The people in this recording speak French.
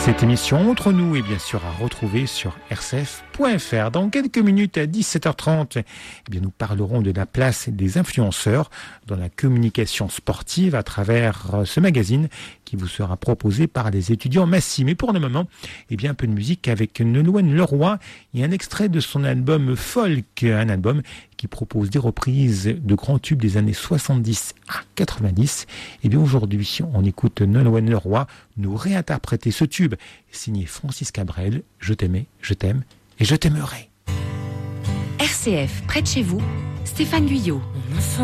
Cette émission Entre nous est bien sûr à retrouver sur rcf.fr. Dans quelques minutes à 17h30, nous parlerons de la place des influenceurs dans la communication sportive à travers ce magazine qui vous sera proposé par les étudiants Massy. Mais pour le moment, un peu de musique avec Nolwenn Leroy et un extrait de son album Folk, un album qui propose des reprises de grands tubes des années 70 à 90. Aujourd'hui, on écoute Nolwenn Leroy nous réinterpréter ce tube signé Francis Cabrel, Je t'aimais, je t'aime et je t'aimerai. RCF, près de chez vous, Stéphane Guyot.